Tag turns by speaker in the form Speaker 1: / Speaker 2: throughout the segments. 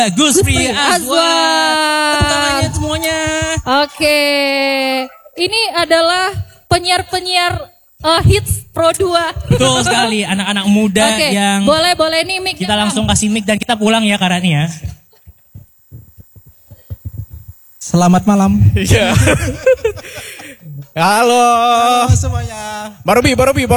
Speaker 1: Gusfri Azwan.
Speaker 2: Tepuk tangannya semuanya.
Speaker 3: Oke. Ini adalah penyiar-penyiar hits Pro 2.
Speaker 1: Betul sekali, anak-anak muda yang
Speaker 3: boleh nih mic.
Speaker 1: kita langsung kasih mic dan kita pulang ya karena ya.
Speaker 2: Selamat malam.
Speaker 4: Iya. Halo
Speaker 2: semuanya.
Speaker 4: Barobi.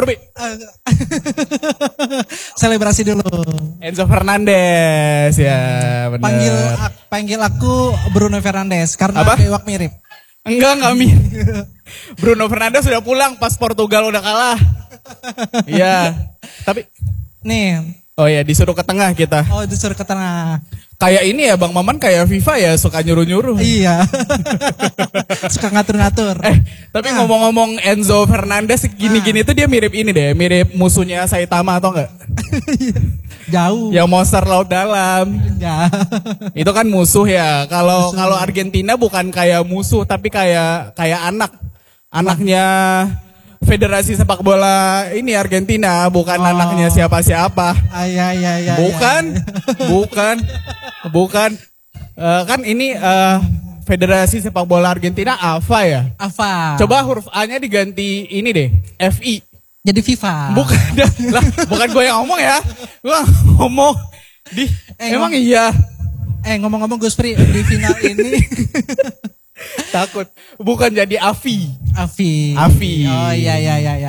Speaker 2: Selebrasi dulu.
Speaker 4: Enzo Fernandez ya benar.
Speaker 2: Panggil aku Bruno Fernandes karena
Speaker 4: Apa?
Speaker 2: kayak mirip.
Speaker 4: Enggak mirip. Bruno Fernandes sudah pulang pas Portugal udah kalah. Iya. Tapi
Speaker 2: Nih.
Speaker 4: oh ya disuruh ke tengah kita.
Speaker 2: Oh disuruh ke tengah.
Speaker 4: Kayak ini ya Bang Maman kayak FIFA ya suka nyuruh-nyuruh.
Speaker 2: Iya. Suka ngatur-ngatur.
Speaker 4: Tapi ngomong-ngomong Enzo Fernandez gini-gini tuh dia mirip ini deh, mirip musuhnya Saitama atau enggak?
Speaker 2: Jauh.
Speaker 4: Yang monster laut dalam.
Speaker 2: Ya.
Speaker 4: Itu kan musuh ya. Kalau Argentina bukan kayak musuh tapi kayak anaknya Federasi Sepak Bola ini Argentina, bukan anaknya siapa-siapa.
Speaker 2: Iya.
Speaker 4: Bukan. Kan ini Federasi Sepak Bola Argentina AFA ya.
Speaker 2: AFA.
Speaker 4: Coba huruf A-nya diganti ini deh, FI.
Speaker 2: Jadi FIFA.
Speaker 4: Bukan gue yang ngomong ya. Gue ngomong emang iya.
Speaker 2: Ngomong-ngomong Gusfri di final ini
Speaker 4: takut bukan jadi Afi.
Speaker 2: Oh iya.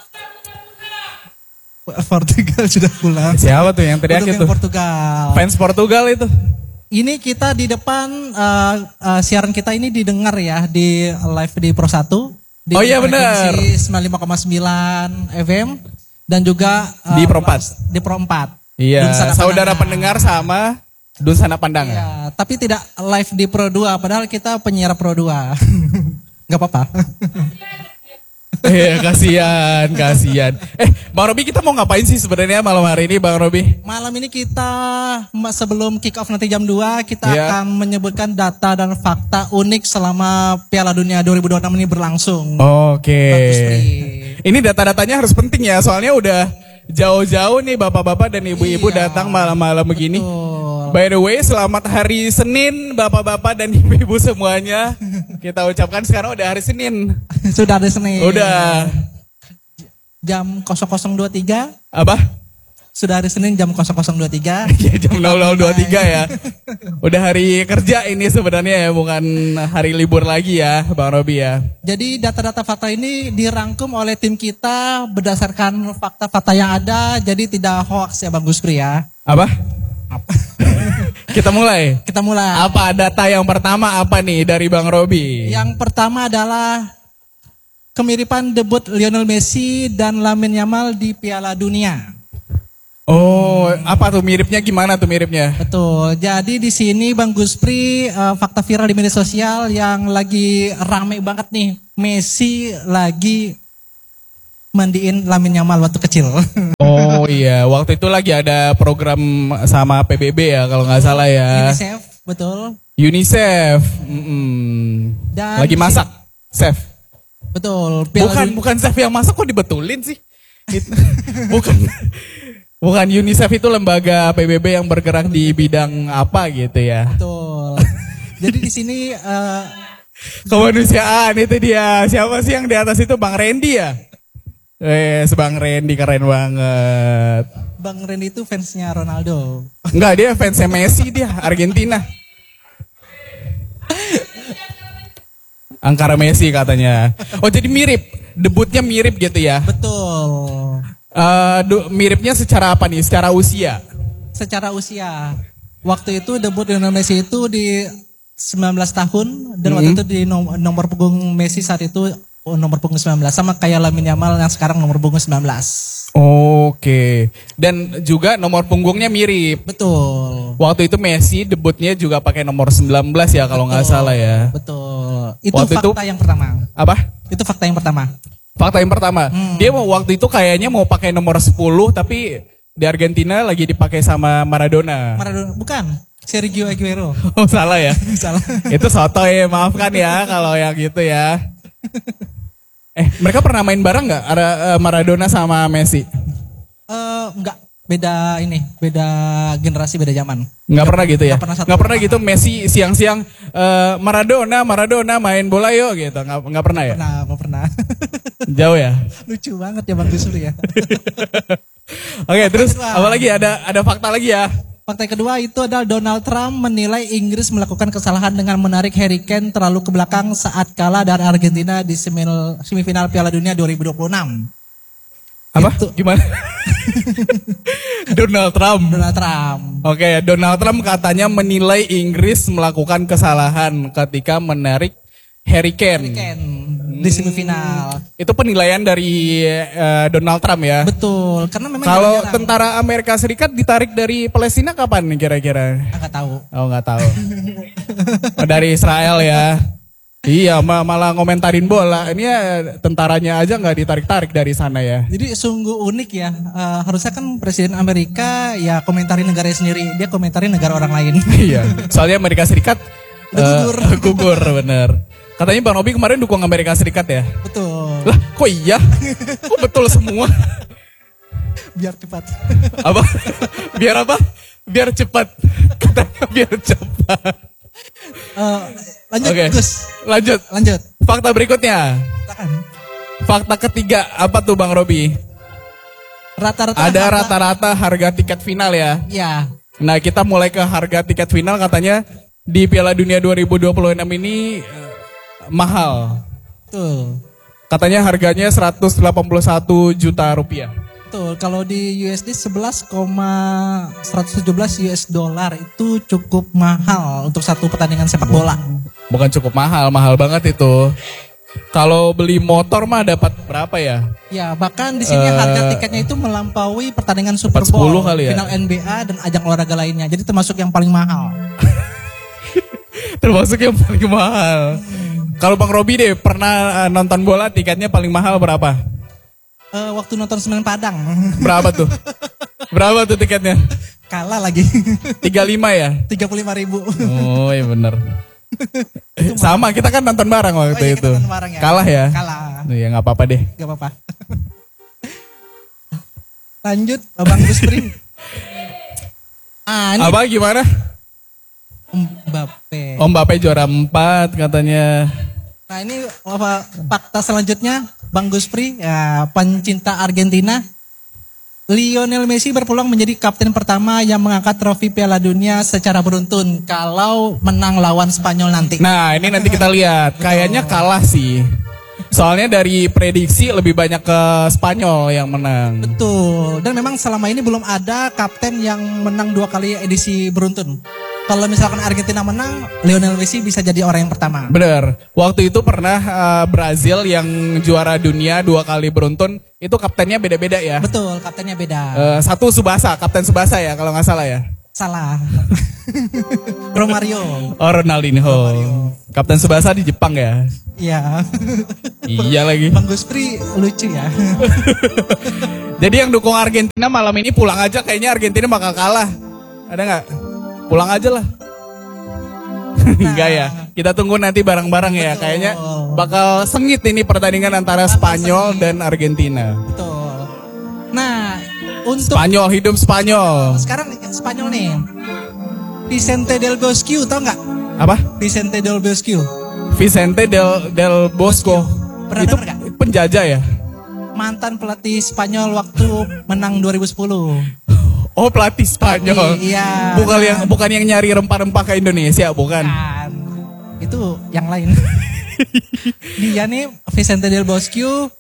Speaker 2: Portugal sudah pulang.
Speaker 4: Siapa tuh yang teriak itu?
Speaker 2: Portugal.
Speaker 4: Fans Portugal itu.
Speaker 2: Ini kita di depan siaran kita ini didengar ya di live di Pro 1.
Speaker 4: Oh iya benar.
Speaker 2: 95,9 FM dan juga
Speaker 4: di Pro 4.
Speaker 2: Di Pro 4.
Speaker 4: Iya, saudara pendengar sama Dunsana Pandangan.
Speaker 2: Iya, tapi tidak live di Pro 2 padahal kita penyiar Pro 2. Enggak apa-apa.
Speaker 4: Iya, kasihan. Bang Robi kita mau ngapain sih sebenarnya malam hari ini Bang Robi?
Speaker 2: Malam ini kita sebelum kick off nanti jam 2 kita akan menyebutkan data dan fakta unik selama Piala Dunia 2026 ini berlangsung.
Speaker 4: Oke. Ini data-datanya harus penting ya soalnya udah jauh-jauh nih bapak-bapak dan ibu-ibu datang malam-malam begini. By the way, selamat hari Senin bapak-bapak dan ibu-ibu semuanya. Kita ucapkan sekarang udah hari Senin.
Speaker 2: Sudah hari Senin.
Speaker 4: Udah.
Speaker 2: Jam 00.23.
Speaker 4: Apa?
Speaker 2: Sudah hari Senin jam 00.23.
Speaker 4: Ya, jam 00.23 ya. Udah hari kerja ini sebenarnya ya, bukan hari libur lagi ya Bang Robi ya.
Speaker 2: Jadi data-data fakta ini dirangkum oleh tim kita berdasarkan fakta-fakta yang ada. Jadi tidak hoax ya Bang Gusfri ya.
Speaker 4: Apa? Kita mulai. Apa data yang pertama apa nih dari Bang Robi?
Speaker 2: Yang pertama adalah kemiripan debut Lionel Messi dan Lamine Yamal di Piala Dunia.
Speaker 4: Oh, apa tuh miripnya gimana tuh miripnya?
Speaker 2: Betul. Jadi di sini Bang Gusfri fakta viral di media sosial yang lagi rame banget nih. Messi lagi mandiin Lamine Yamal waktu kecil.
Speaker 4: Oh iya, waktu itu lagi ada program sama PBB ya kalau nggak salah ya.
Speaker 2: UNICEF, betul.
Speaker 4: UNICEF.
Speaker 2: Dan
Speaker 4: lagi masak, chef.
Speaker 2: Betul.
Speaker 4: Bukan chef yang masak kok dibetulin sih. Bukan UNICEF itu lembaga PBB yang bergerak di bidang apa gitu ya.
Speaker 2: Betul. Jadi di sini
Speaker 4: kemanusiaan itu dia. Siapa sih yang di atas itu Bang Randy ya? Bang Randy keren banget.
Speaker 2: Bang Randy itu fansnya Ronaldo.
Speaker 4: Enggak, dia fansnya Messi dia, Argentina. Angkara Messi katanya. Oh jadi mirip, debutnya mirip gitu ya?
Speaker 2: Betul.
Speaker 4: Miripnya secara apa nih? Secara usia?
Speaker 2: Secara usia. Waktu itu debut Lionel Messi itu di 19 tahun dan waktu itu di nomor punggung Messi saat itu nomor punggung 19 sama kayak Lamine Yamal yang sekarang nomor punggung 19.
Speaker 4: Oke. Dan juga nomor punggungnya mirip.
Speaker 2: Betul.
Speaker 4: Waktu itu Messi debutnya juga pakai nomor 19 ya kalau nggak salah ya.
Speaker 2: Betul. Itu
Speaker 4: waktu
Speaker 2: fakta yang pertama.
Speaker 4: Apa?
Speaker 2: Itu fakta yang pertama.
Speaker 4: Fakta yang pertama. Dia waktu itu kayaknya mau pakai nomor 10 tapi di Argentina lagi dipakai sama Maradona.
Speaker 2: Bukan. Sergio Aguero.
Speaker 4: Oh salah ya?
Speaker 2: Salah.
Speaker 4: Itu sotoy, maafkan ya kalau yang gitu ya. Mereka pernah main bareng nggak? Ada Maradona sama Messi?
Speaker 2: Enggak. beda generasi, beda zaman.
Speaker 4: Nggak pernah gitu ya?
Speaker 2: Nggak
Speaker 4: Nggak pernah gitu Messi siang-siang Maradona main bola yuk gitu. Nggak pernah ya?
Speaker 2: Nggak pernah.
Speaker 4: Jauh ya?
Speaker 2: Lucu banget ya Bang Gusri ya.
Speaker 4: Oke, terus apa lagi? Ada fakta lagi ya?
Speaker 2: Fakta kedua itu adalah Donald Trump menilai Inggris melakukan kesalahan dengan menarik Harry Kane terlalu ke belakang saat kalah dari Argentina di semifinal Piala Dunia 2026.
Speaker 4: Apa? Gimana? Donald Trump. Oke, Donald Trump katanya menilai Inggris melakukan kesalahan ketika menarik Harry Kane
Speaker 2: di semifinal.
Speaker 4: Itu penilaian dari Donald Trump ya.
Speaker 2: Betul, karena memang
Speaker 4: kalau tentara Amerika Serikat ditarik dari Palestina kapan nih kira-kira?
Speaker 2: Nggak tahu.
Speaker 4: Oh, nggak tahu. Oh, dari Israel ya. Iya, malah ngomentarin bola. Ini ya tentaranya aja nggak ditarik-tarik dari sana ya.
Speaker 2: Jadi sungguh unik ya. Harusnya kan Presiden Amerika ya komentarin negara sendiri, dia komentarin negara orang lain.
Speaker 4: Iya. Soalnya Amerika Serikat gugur bener. Katanya Bang Robi kemarin dukung Amerika Serikat ya.
Speaker 2: Betul.
Speaker 4: Lah, kok iya? Kok betul semua?
Speaker 2: Biar cepat.
Speaker 4: Apa? Biar apa? Biar cepat. Katanya biar cepat.
Speaker 2: Lanjut,
Speaker 4: Oke.
Speaker 2: Gus.
Speaker 4: Lanjut. Fakta berikutnya.
Speaker 2: Silakan.
Speaker 4: Fakta ketiga, apa tuh Bang Robi? Rata-rata harga tiket final ya.
Speaker 2: Ya.
Speaker 4: Nah, kita mulai ke harga tiket final katanya di Piala Dunia 2026 ini mahal.
Speaker 2: Betul.
Speaker 4: Katanya harganya 181 juta rupiah.
Speaker 2: Betul. Kalau di USD 11,117 US dollar itu cukup mahal untuk satu pertandingan sepak bola.
Speaker 4: Bukan cukup mahal, mahal banget itu. Kalau beli motor mah dapat berapa ya?
Speaker 2: Ya, bahkan di sini harga tiketnya itu melampaui pertandingan Super
Speaker 4: 10
Speaker 2: Bowl,
Speaker 4: kali ya?
Speaker 2: final NBA dan ajang olahraga lainnya. Jadi termasuk yang paling mahal.
Speaker 4: Termasuk yang paling mahal. Kalau Bang Robi deh pernah nonton bola tiketnya paling mahal berapa?
Speaker 2: Waktu nonton Semen Padang.
Speaker 4: Berapa tuh? Berapa tuh tiketnya?
Speaker 2: Kalah lagi.
Speaker 4: 35 ya?
Speaker 2: 35.000.
Speaker 4: Oh iya bener. Sama kita kan nonton bareng waktu itu.
Speaker 2: Ya.
Speaker 4: Kalah ya?
Speaker 2: Kalah.
Speaker 4: Ya nggak apa-apa deh.
Speaker 2: Gak apa-apa. Lanjut, Bang Gusri. Ini
Speaker 4: Apa gimana? Mbappe juara 4 katanya.
Speaker 2: Nah ini apa fakta selanjutnya Bang Guspri, ya, pencinta Argentina. Lionel Messi berpeluang menjadi kapten pertama yang mengangkat trofi Piala Dunia secara beruntun kalau menang lawan Spanyol nanti.
Speaker 4: Nah ini nanti kita lihat. Kayaknya kalah sih. Soalnya dari prediksi lebih banyak ke Spanyol yang menang.
Speaker 2: Betul. Dan memang selama ini belum ada kapten yang menang 2 kali edisi beruntun. Kalau misalkan Argentina menang, Lionel Messi bisa jadi orang yang pertama.
Speaker 4: Bener. Waktu itu pernah Brazil yang juara dunia 2 kali beruntun, itu kaptennya beda-beda ya.
Speaker 2: Betul, kaptennya beda.
Speaker 4: Satu Tsubasa, kapten Tsubasa ya kalau nggak salah ya.
Speaker 2: Salah. Romario.
Speaker 4: Oh Ronaldinho. Kapten Tsubasa di Jepang ya.
Speaker 2: Iya.
Speaker 4: Iya lagi.
Speaker 2: Bang Guspri lucu ya.
Speaker 4: Jadi yang dukung Argentina malam ini pulang aja, kayaknya Argentina bakal kalah. Ada nggak? Pulang aja lah. Enggak ya. Kita tunggu nanti bareng-bareng ya. Kayaknya bakal sengit ini pertandingan antara Spanyol dan Argentina.
Speaker 2: Betul. Nah, untuk
Speaker 4: Spanyol, hidup Spanyol.
Speaker 2: sekarang Spanyol nih. Vicente del Bosque, tau nggak?
Speaker 4: Apa?
Speaker 2: Vicente del Bosque.
Speaker 4: Vicente del Bosque.
Speaker 2: Pernah
Speaker 4: Itu
Speaker 2: denger nggak?
Speaker 4: penjajah ya?
Speaker 2: Mantan pelatih Spanyol waktu menang 2010.
Speaker 4: Oh pelatih Spanyol.
Speaker 2: Iya.
Speaker 4: Bukan yang nyari rempah-rempah ke Indonesia, bukan.
Speaker 2: Kan. Itu yang lain. Dia nih Vicente del Bosque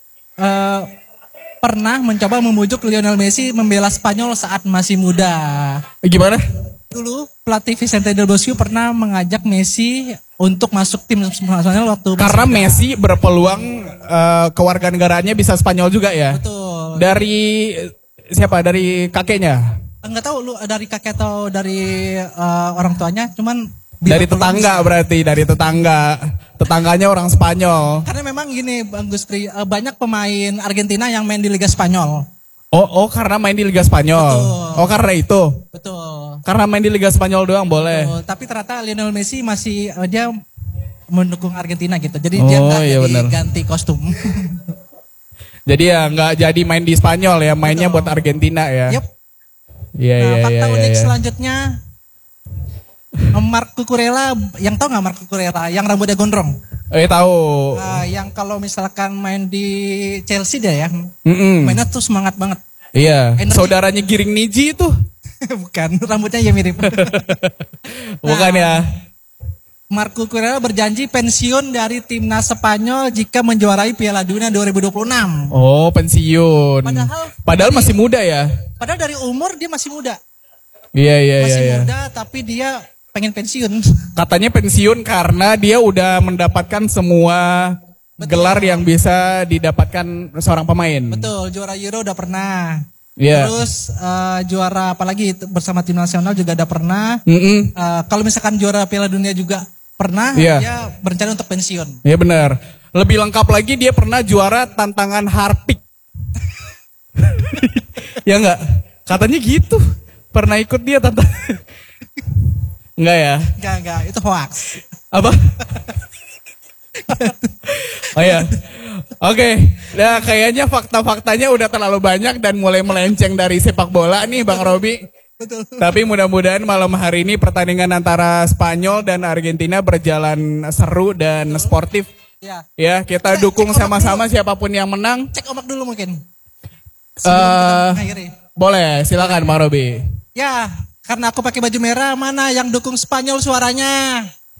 Speaker 2: pernah mencoba membujuk Lionel Messi membela Spanyol saat masih muda.
Speaker 4: Gimana?
Speaker 2: Dulu pelatih Vicente del Bosque pernah mengajak Messi untuk masuk tim nasional waktu
Speaker 4: Karena Messi berpeluang kewarganegaraannya bisa Spanyol juga ya.
Speaker 2: Betul.
Speaker 4: Dari siapa? Dari kakeknya?
Speaker 2: Enggak tahu lu dari kakek atau dari orang tuanya, cuman
Speaker 4: Dari tetangga berarti, dari tetangga. Tetangganya orang Spanyol.
Speaker 2: Karena memang gini Bang Guspri, banyak pemain Argentina yang main di Liga Spanyol.
Speaker 4: Oh karena main di Liga Spanyol.
Speaker 2: Betul.
Speaker 4: Oh karena itu.
Speaker 2: Betul.
Speaker 4: Karena main di Liga Spanyol doang boleh.
Speaker 2: Betul. Tapi ternyata Lionel Messi masih dia mendukung Argentina gitu. Jadi dia nggak
Speaker 4: iya
Speaker 2: jadi
Speaker 4: bener.
Speaker 2: ganti kostum.
Speaker 4: Jadi ya nggak jadi main di Spanyol ya, mainnya
Speaker 2: Betul.
Speaker 4: buat Argentina ya.
Speaker 2: Yep.
Speaker 4: Iya,
Speaker 2: Nah,
Speaker 4: iya,
Speaker 2: fakta
Speaker 4: iya,
Speaker 2: unik
Speaker 4: iya.
Speaker 2: selanjutnya, Mark Cucurella, yang tahu nggak Mark Cucurella? Yang rambutnya gondrong.
Speaker 4: Tahu.
Speaker 2: Yang kalau misalkan main di Chelsea dia ya,
Speaker 4: Mm-mm.
Speaker 2: mainnya tuh semangat banget.
Speaker 4: Iya,
Speaker 2: Energi.
Speaker 4: saudaranya Giring Niji itu.
Speaker 2: Bukan, rambutnya ya mirip.
Speaker 4: Bukan ya.
Speaker 2: Mark Cucurella berjanji pensiun dari timnas Spanyol jika menjuarai Piala Dunia 2026.
Speaker 4: Oh, pensiun. Padahal masih muda ya.
Speaker 2: Padahal dari umur dia masih muda.
Speaker 4: Iya, iya, iya.
Speaker 2: Masih
Speaker 4: iya.
Speaker 2: muda tapi dia pengen pensiun.
Speaker 4: Katanya pensiun karena dia udah mendapatkan semua gelar yang bisa didapatkan seorang pemain.
Speaker 2: Betul, juara Euro udah pernah.
Speaker 4: Iya.
Speaker 2: Terus juara apalagi bersama tim nasional juga udah pernah.
Speaker 4: Mm-mm.
Speaker 2: Kalau misalkan juara Piala Dunia juga pernah,
Speaker 4: Iya.
Speaker 2: dia berencana untuk pensiun.
Speaker 4: Iya benar. Lebih lengkap lagi dia pernah juara tantangan Harpik. Ya enggak? Katanya gitu. Pernah ikut dia tantangan. Enggak ya?
Speaker 2: Enggak, itu hoax.
Speaker 4: Apa? Oh ya. Oke. Nah, kayaknya fakta-faktanya udah terlalu banyak dan mulai melenceng dari sepak bola nih Bang Robi.
Speaker 2: Betul.
Speaker 4: Tapi mudah-mudahan malam hari ini pertandingan antara Spanyol dan Argentina berjalan seru dan sportif.
Speaker 2: Ya.
Speaker 4: Ya, kita dukung sama-sama siapapun yang menang.
Speaker 2: Cek ombak dulu mungkin. Sebelum kita mengakhiri.
Speaker 4: Boleh, silakan Bang Robi.
Speaker 2: Ya, karena aku pakai baju merah, mana yang dukung Spanyol suaranya?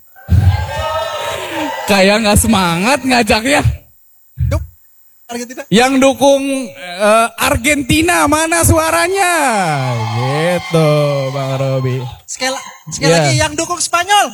Speaker 4: Kayak nggak semangat ngajaknya.
Speaker 2: Yuk, Argentina.
Speaker 4: Yang dukung Argentina mana suaranya? Gitu, Bang Robi.
Speaker 2: Sekali
Speaker 4: Ya.
Speaker 2: lagi yang dukung Spanyol.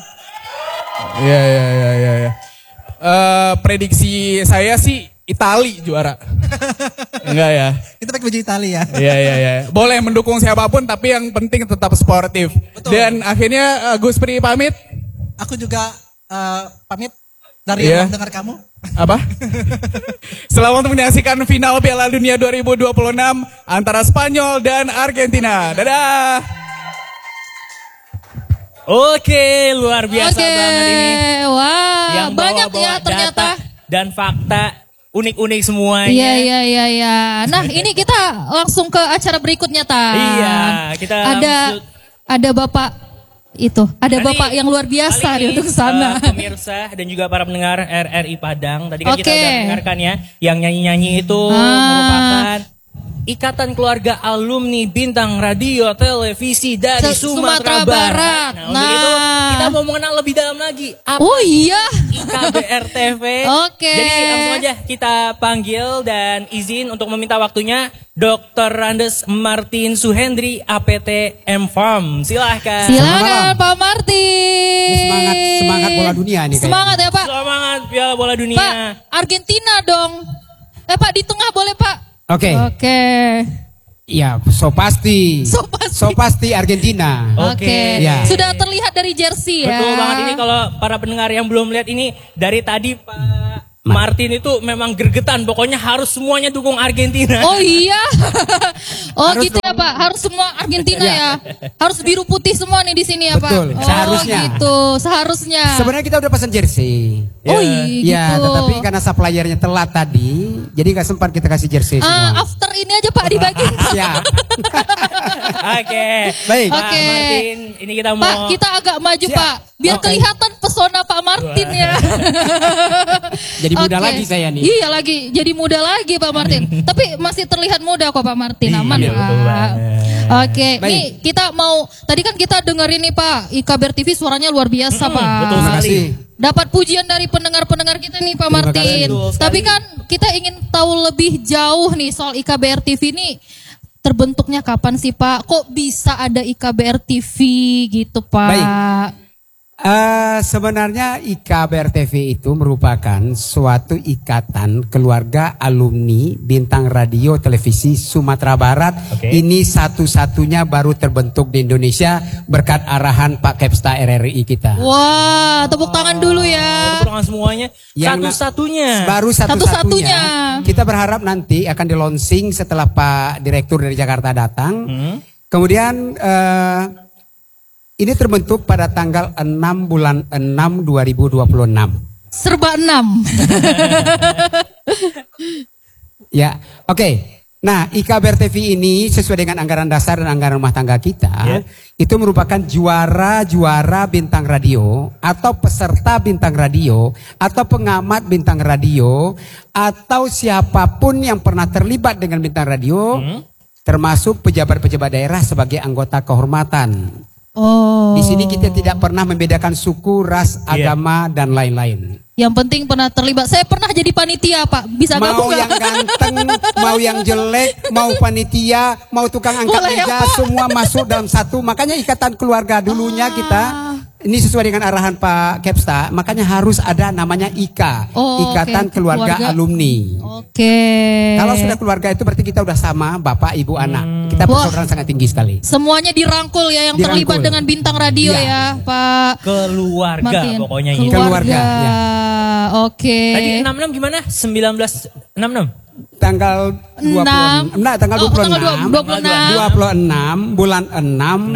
Speaker 4: Iya. Prediksi saya sih Itali juara. Enggak ya?
Speaker 2: Kita pakai baju Italia ya.
Speaker 4: Iya. Boleh mendukung siapapun tapi yang penting tetap sportif.
Speaker 2: Betul.
Speaker 4: Dan akhirnya Gus Pri pamit.
Speaker 2: Aku juga pamit dari
Speaker 4: Iya.
Speaker 2: yang dengar kamu.
Speaker 4: Apa? Selamat menyaksikan final Piala Dunia 2026 antara Spanyol dan Argentina. Dadah.
Speaker 1: Oke, luar biasa banget ini.
Speaker 3: Wah,
Speaker 1: Yang
Speaker 3: banyak
Speaker 1: bawa-bawa
Speaker 3: ya ternyata.
Speaker 1: data dan fakta unik-unik semuanya.
Speaker 3: Iya. Nah, ini kita langsung ke acara berikutnya, Tan.
Speaker 1: Iya, kita
Speaker 3: ada Bapak itu, ada
Speaker 1: Nanti
Speaker 3: Bapak yang luar biasa
Speaker 1: kali
Speaker 3: di
Speaker 1: ini,
Speaker 3: untuk sana.
Speaker 1: Pemirsa dan juga para pendengar RRI Padang. Tadi kan kita
Speaker 3: Oke.
Speaker 1: udah dengarkan ya, yang nyanyi-nyanyi itu merupakan Ikatan Keluarga Alumni Bintang Radio Televisi dari Sumatera Barat. Nah, untuk itu kita mau mengenal lebih dalam lagi apa
Speaker 3: Oh iya.
Speaker 1: IKBR TV.
Speaker 3: Oke.
Speaker 1: Jadi langsung aja kita panggil dan izin untuk meminta waktunya Dr. Randes Martin Suhendri APT M.Farm. Silahkan.
Speaker 3: Silakan Pak Martin.
Speaker 5: Semangat bola dunia nih kayaknya.
Speaker 3: Semangat ya Pak.
Speaker 1: Semangat Piala Bola Dunia.
Speaker 3: Pak, Argentina dong. Pak di tengah boleh Pak.
Speaker 5: Oke.
Speaker 3: Oke.
Speaker 5: Ya, so pasti.
Speaker 3: So pasti.
Speaker 5: So pasti Argentina.
Speaker 3: Oke.
Speaker 5: Ya.
Speaker 3: Sudah terlihat dari jersey ya.
Speaker 1: Betul banget ini kalau para pendengar yang belum lihat ini dari tadi Pak Martin itu memang gergetan. Pokoknya harus semuanya dukung Argentina.
Speaker 3: Oh iya. Oh
Speaker 5: Harus
Speaker 3: gitu ya Pak. Harus semua Argentina
Speaker 5: Ya.
Speaker 3: ya. Harus biru putih semua nih di sini ya Pak.
Speaker 5: Betul,
Speaker 3: Oh
Speaker 5: seharusnya.
Speaker 3: gitu. Seharusnya.
Speaker 5: Sebenarnya kita udah pesan jersey.
Speaker 3: Oh iya
Speaker 5: Ya,
Speaker 3: gitu.
Speaker 5: tetapi karena suppliernya telat tadi, jadi nggak sempat kita kasih jersey semua.
Speaker 3: After ini aja Pak dibagiin Pak.
Speaker 5: Siap.
Speaker 1: Oke.
Speaker 5: Baik.
Speaker 1: Pak
Speaker 3: Oke.
Speaker 1: Martin, ini kita mau
Speaker 3: Pak, kita agak maju
Speaker 5: Siap.
Speaker 3: Pak. Biar
Speaker 5: Oke.
Speaker 3: kelihatan pesona Pak Martin ya.
Speaker 5: Jadi muda
Speaker 3: Oke.
Speaker 5: lagi saya nih.
Speaker 3: Iya lagi, jadi muda lagi Pak Martin. Tapi masih terlihat muda kok Pak Martin, aman
Speaker 1: Iya, betul
Speaker 3: Pak.
Speaker 1: banget.
Speaker 3: Oke,
Speaker 5: Baik.
Speaker 3: nih kita mau, tadi kan kita dengerin nih Pak, IKBR TV suaranya luar biasa Pak.
Speaker 1: betul
Speaker 5: Terima
Speaker 1: sekali.
Speaker 5: kasih.
Speaker 3: Dapat pujian dari pendengar-pendengar kita nih Pak
Speaker 5: Terima
Speaker 3: Martin.
Speaker 5: kasih.
Speaker 1: Betul sekali.
Speaker 3: Tapi kan kita ingin tahu lebih jauh nih soal IKBR TV ini. Terbentuknya kapan sih Pak? Kok bisa ada IKBR TV gitu Pak?
Speaker 5: Baik. Sebenarnya IKBR TV itu merupakan suatu ikatan keluarga alumni Bintang Radio Televisi Sumatera Barat.
Speaker 1: Oke.
Speaker 5: Ini satu-satunya baru terbentuk di Indonesia berkat arahan Pak Kepsta RRI kita.
Speaker 3: Wah, tepuk tangan dulu ya.
Speaker 1: Tepuk tangan semuanya.
Speaker 5: Yang
Speaker 1: Satu-satunya.
Speaker 5: Baru
Speaker 3: Satu-satunya.
Speaker 5: satu-satunya. Kita berharap nanti akan di launching setelah Pak Direktur dari Jakarta datang. Kemudian ini terbentuk pada tanggal 6 bulan 6 2026.
Speaker 3: Serba 6.
Speaker 5: Ya, oke. Nah, IKBR TV ini sesuai dengan anggaran dasar dan anggaran rumah tangga kita, itu merupakan juara-juara bintang radio, atau peserta bintang radio, atau pengamat bintang radio, atau siapapun yang pernah terlibat dengan bintang radio, termasuk pejabat-pejabat daerah sebagai anggota kehormatan.
Speaker 3: Oh.
Speaker 5: Di sini kita tidak pernah membedakan suku, ras, agama, dan lain-lain.
Speaker 3: Yang penting pernah terlibat. Saya pernah jadi panitia, Pak. Bisa
Speaker 5: Mau
Speaker 3: gabung
Speaker 5: yang
Speaker 3: nggak?
Speaker 5: ganteng, mau yang jelek, mau panitia, mau tukang angkat
Speaker 3: Boleh ya,
Speaker 5: meja,
Speaker 3: Pak?
Speaker 5: semua masuk dalam satu. Makanya ikatan keluarga dulunya kita, ini sesuai dengan arahan Pak Kepsta, makanya harus ada namanya IKA,
Speaker 3: Oh,
Speaker 5: Ikatan
Speaker 3: oke.
Speaker 5: Keluarga Alumni.
Speaker 3: Oke.
Speaker 5: Kalau sudah keluarga itu berarti kita udah sama, bapak, ibu, anak. Kita
Speaker 3: Wah.
Speaker 5: persaudaraan sangat tinggi sekali.
Speaker 3: Semuanya dirangkul ya yang
Speaker 5: Dirangkul.
Speaker 3: terlibat dengan bintang radio
Speaker 5: Ya.
Speaker 3: ya, Pak
Speaker 1: Keluarga
Speaker 3: Martin.
Speaker 1: pokoknya ini.
Speaker 5: Keluarga, ya.
Speaker 3: Oke.
Speaker 1: Tadi 66 gimana? 1966.
Speaker 5: Tanggal 26, tanggal
Speaker 3: Oh,
Speaker 5: 26,
Speaker 3: tanggal 26.
Speaker 5: 26 bulan 6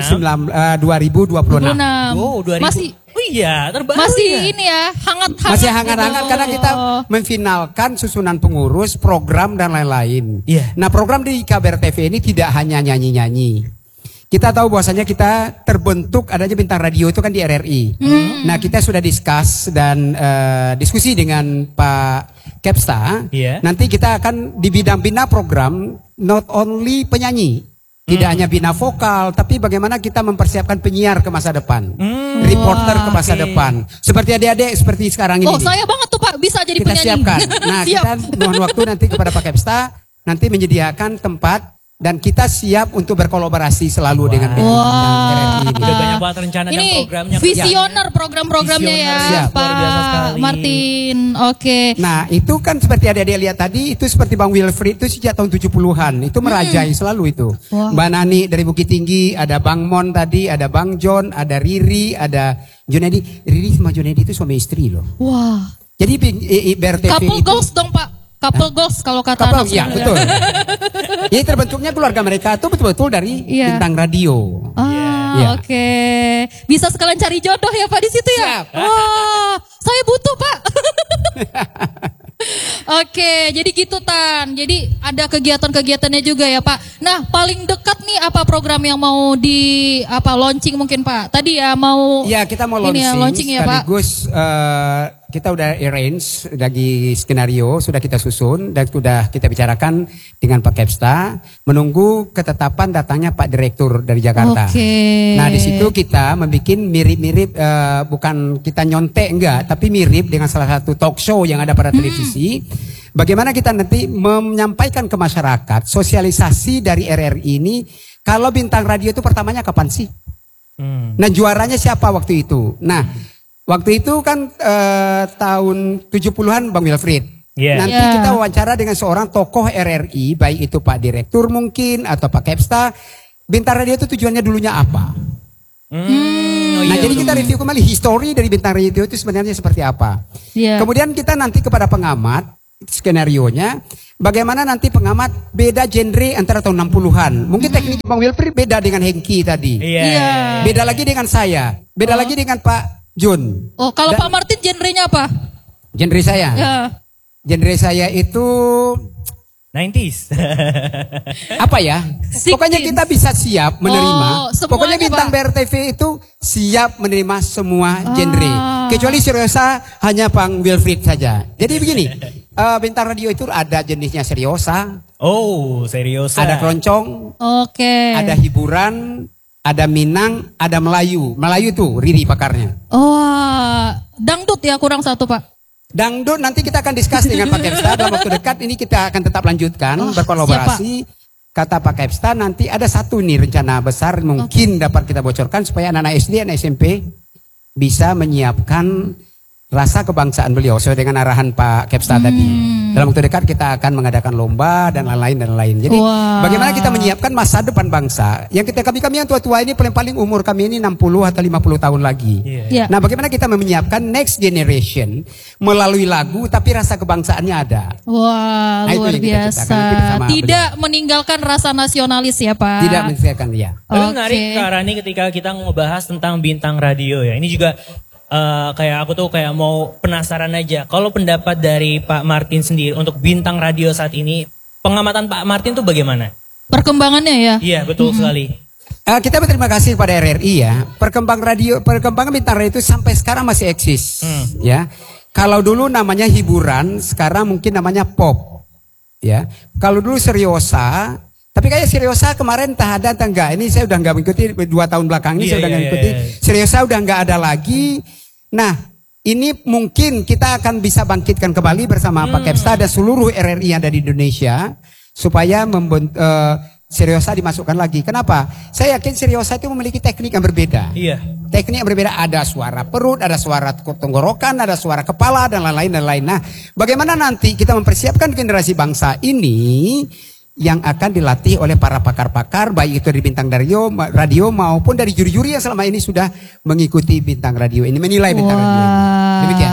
Speaker 5: 2026.
Speaker 3: 26.
Speaker 1: Oh, 2000.
Speaker 3: Masih
Speaker 1: Oh iya, terbaru
Speaker 3: masih
Speaker 1: ya.
Speaker 3: ini ya, hangat-hangat.
Speaker 5: Masih hangat-hangat
Speaker 3: gitu.
Speaker 5: karena kita memfinalkan susunan pengurus, program dan lain-lain.
Speaker 1: Iya.
Speaker 5: Nah, program di KBR TV ini tidak hanya nyanyi-nyanyi. Kita tahu bahwasanya kita terbentuk adanya bintang radio itu kan di RRI. Nah, kita sudah discuss dan diskusi dengan Pak Kepsta.
Speaker 1: Iya.
Speaker 5: Nanti kita akan di bidang bina program not only penyanyi, tidak hanya bina vokal, tapi bagaimana kita mempersiapkan penyiar ke masa depan, reporter ke masa depan. Seperti adik-adik seperti sekarang ini.
Speaker 3: Oh, saya banget tuh Pak, bisa jadi
Speaker 5: Kita
Speaker 3: penyanyi.
Speaker 5: siapkan. Nah,
Speaker 3: Siap.
Speaker 5: kita mohon waktu nanti kepada Pak Kepsta nanti menyediakan tempat dan kita siap untuk berkolaborasi selalu dengan RRI ini.
Speaker 1: Udah banyak banget rencana dan
Speaker 3: Ini
Speaker 1: programnya.
Speaker 3: visioner program-programnya ya,
Speaker 1: Visioner, siap. Luar biasa
Speaker 3: Pak
Speaker 1: sekali.
Speaker 3: Martin. Oke.
Speaker 5: Nah, itu kan seperti adik-adik lihat tadi, itu seperti Bang Wilfried itu sejak tahun 70-an. Itu merajai selalu itu.
Speaker 3: Wah.
Speaker 5: Mbak Nani dari Bukit Tinggi, ada Bang Mon tadi, ada Bang John, ada Riri, ada Junedi. Riri sama Junedi itu suami istri loh.
Speaker 3: Wah.
Speaker 5: Jadi BRTV
Speaker 3: Couple
Speaker 5: itu
Speaker 3: goals dong Pak. Couple goals kalau kata
Speaker 5: Kapal,
Speaker 3: anak
Speaker 5: ya
Speaker 3: Sunda.
Speaker 5: betul. Jadi terbentuknya keluarga mereka itu betul-betul dari
Speaker 3: Iya.
Speaker 5: bintang radio. Iya.
Speaker 3: Oke. Bisa sekalian cari jodoh ya Pak di situ ya?
Speaker 5: Siap.
Speaker 3: Wah, saya butuh Pak. Oke, jadi gitu Tan. Jadi ada kegiatan-kegiatannya juga ya Pak. Nah, paling dekat nih apa program yang mau di launching mungkin Pak? Tadi ya mau
Speaker 5: Ya kita mau
Speaker 3: ini ya, launching ya, Pak.
Speaker 5: sekaligus kita udah arrange lagi skenario sudah kita susun dan sudah kita bicarakan dengan Pak Kepsta menunggu ketetapan datangnya Pak Direktur dari Jakarta.
Speaker 3: Oke.
Speaker 5: Nah di situ kita membuat mirip-mirip bukan kita nyontek enggak tapi mirip dengan salah satu talk show yang ada pada televisi. Bagaimana kita nanti menyampaikan ke masyarakat sosialisasi dari RRI ini kalau bintang radio itu pertamanya kapan sih? Nah juaranya siapa waktu itu? Nah waktu itu kan tahun 70-an Bang Wilfried.
Speaker 1: Yeah.
Speaker 5: Nanti
Speaker 3: Yeah.
Speaker 5: kita wawancara dengan seorang tokoh RRI, baik itu Pak Direktur mungkin atau Pak Kepsta. Bintang radio itu tujuannya dulunya apa? Nah jadi kita review kembali histori dari bintang radio itu sebenarnya seperti apa.
Speaker 3: Iya.
Speaker 5: Kemudian kita nanti kepada pengamat skenarionya, bagaimana nanti pengamat beda genre antara tahun 60-an. Mungkin teknik Bang Wilfried beda dengan Hengki tadi.
Speaker 1: Iya.
Speaker 5: Beda lagi dengan saya, beda lagi dengan Pak Jun.
Speaker 3: Oh, kalau Pak Martin genrenya apa?
Speaker 5: Genre saya,
Speaker 3: Ya.
Speaker 5: genre saya itu
Speaker 1: 90s.
Speaker 5: apa ya? Pokoknya kita bisa siap menerima.
Speaker 3: Oh, semuanya,
Speaker 5: Pokoknya bintang
Speaker 3: Pak.
Speaker 5: BRTV itu siap menerima semua genre. Kecuali seriosa hanya Bang Wilfried saja. Jadi begini, bintang radio itu ada jenisnya seriosa,
Speaker 1: Oh, serius.
Speaker 5: ada keroncong,
Speaker 3: Oke.
Speaker 5: ada hiburan, ada Minang, ada Melayu. Melayu tuh Riri pakarnya.
Speaker 3: Oh, dangdut ya kurang satu Pak.
Speaker 5: Dangdut nanti kita akan diskus dengan Pak Kepsta dalam waktu dekat ini kita akan tetap lanjutkan berkolaborasi. Kata Pak Kepsta nanti ada satu nih rencana besar mungkin dapat kita bocorkan supaya anak-anak SD dan SMP bisa menyiapkan rasa kebangsaan beliau sesuai dengan arahan Pak Kepsta tadi. Dalam waktu dekat kita akan mengadakan lomba dan lain-lain dan lain. Jadi
Speaker 3: Wah.
Speaker 5: bagaimana kita menyiapkan masa depan bangsa? Yang kami yang tua-tua ini paling umur kami ini 60 atau 50 tahun lagi.
Speaker 3: Iya.
Speaker 5: Nah, bagaimana kita menyiapkan next generation melalui lagu tapi rasa kebangsaannya ada.
Speaker 3: Wah,
Speaker 5: Nah, itu
Speaker 3: luar
Speaker 5: yang kita
Speaker 3: biasa.
Speaker 5: ciptakan nanti bersama
Speaker 3: Tidak meninggalkan rasa nasionalis ya Pak.
Speaker 5: Tidak mensiapkan ya.
Speaker 1: Tapi
Speaker 3: Oke.
Speaker 1: menarik Kak Rani ketika kita ngebahas tentang bintang radio ya. Ini juga kayak aku tuh kayak mau penasaran aja. Kalau pendapat dari Pak Martin sendiri untuk bintang radio saat ini, pengamatan Pak Martin tuh bagaimana?
Speaker 3: Perkembangannya ya.
Speaker 1: Iya, betul sekali.
Speaker 5: Kita berterima kasih kepada RRI ya. Perkembangan bintang radio itu sampai sekarang masih eksis. Ya. Kalau dulu namanya hiburan, sekarang mungkin namanya pop. Ya. Kalau dulu seriosa, tapi kayak seriosa kemarin entah ada entah enggak. Ini saya udah enggak mengikuti 2 tahun belakang ini saya udah enggak mengikuti. Seriosa udah enggak ada lagi. Nah, ini mungkin kita akan bisa bangkitkan kembali bersama Pak Kepsta dan seluruh RRI yang ada di Indonesia supaya Seriosa dimasukkan lagi. Kenapa? Saya yakin Seriosa itu memiliki teknik yang berbeda.
Speaker 1: Iya.
Speaker 5: Teknik yang berbeda, ada suara perut, ada suara tenggorokan, ada suara kepala dan lain-lain. Nah, bagaimana nanti kita mempersiapkan generasi bangsa ini yang akan dilatih oleh para pakar-pakar, baik itu dari bintang radio maupun dari juri-juri yang selama ini sudah mengikuti bintang radio ini, menilai bintang radio ini. Demikian.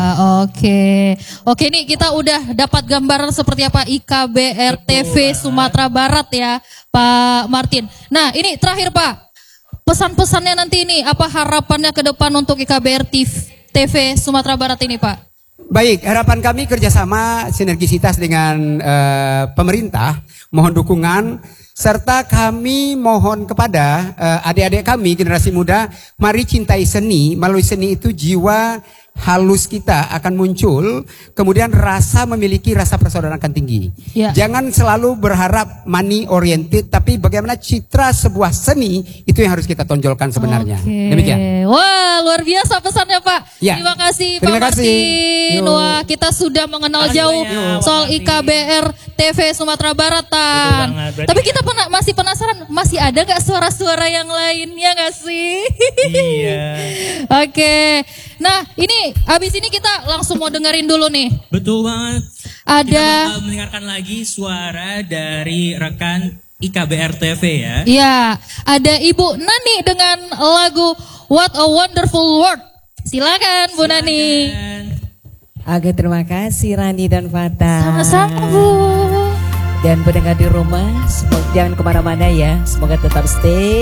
Speaker 3: Oke, nih kita udah dapat gambaran seperti apa IKBR TV Sumatera Barat ya, Pak Martin. Nah, ini terakhir Pak, pesan-pesannya nanti ini, apa harapannya ke depan untuk IKBR TV Sumatera Barat ini Pak?
Speaker 5: Baik, harapan kami kerjasama sinergisitas dengan pemerintah, mohon dukungan, serta kami mohon kepada adik-adik kami generasi muda, mari cintai seni. Melalui seni itu jiwa halus kita akan muncul, kemudian memiliki rasa persaudaraan akan tinggi.
Speaker 3: Ya.
Speaker 5: Jangan selalu berharap money oriented, tapi bagaimana citra sebuah seni itu yang harus kita tonjolkan sebenarnya. Demikian.
Speaker 3: Wah, luar biasa pesannya Pak.
Speaker 5: Ya.
Speaker 3: Terima kasih
Speaker 5: Terima
Speaker 3: Pak
Speaker 5: kasih.
Speaker 3: Martin. Wah, kita sudah mengenal jauh soal IKBR TV Sumatera Baratan. Tapi kita masih penasaran, masih ada gak suara-suara yang lainnya gak sih?
Speaker 1: Iya.
Speaker 3: Oke. Nah, ini habis ini kita langsung mau dengerin dulu nih.
Speaker 1: Betul banget.
Speaker 3: Ada
Speaker 1: Kita bakal mendengarkan lagi suara dari rekan IKBR TV ya.
Speaker 3: Iya, ada Ibu Nani dengan lagu What a Wonderful World. Silakan Bu Nani.
Speaker 6: Oke, terima kasih Rani dan Fata.
Speaker 3: Sama-sama Bu.
Speaker 6: Dan pendengar di rumah, jangan kemana-mana ya. Semoga tetap stay